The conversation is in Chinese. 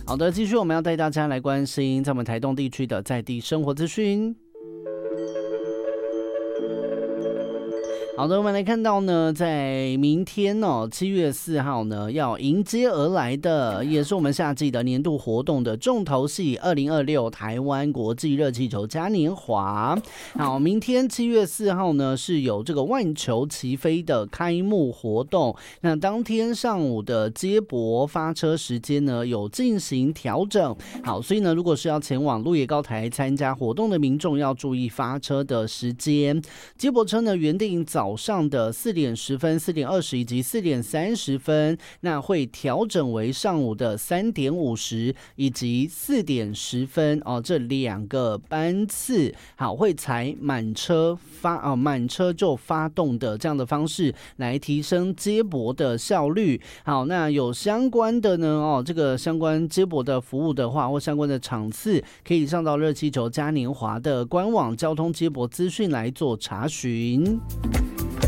好的，继续我们要带大家来关心在我们台东地区的在地生活资讯。好的，我们来看到呢，在明天7月4号呢，要迎接而来的，也是我们夏季的年度活动的重头戏2026台湾国际热气球嘉年华。好，明天7月4号呢，是有这个万球齐飞的开幕活动。那当天上午的接驳发车时间呢，有进行调整。好，所以呢，如果是要前往鹿野高台参加活动的民众，要注意发车的时间。接驳车呢，原定早上的4点10分、4点20以及4点30分，那会调整为上午的3点50以及4点10分这2个班次，好，会采满车就发动的这样的方式来提升接驳的效率。好，那有相关的呢这个相关接驳的服务的话，或相关的场次，可以上到热气球嘉年华的官网交通接驳资讯来做查询。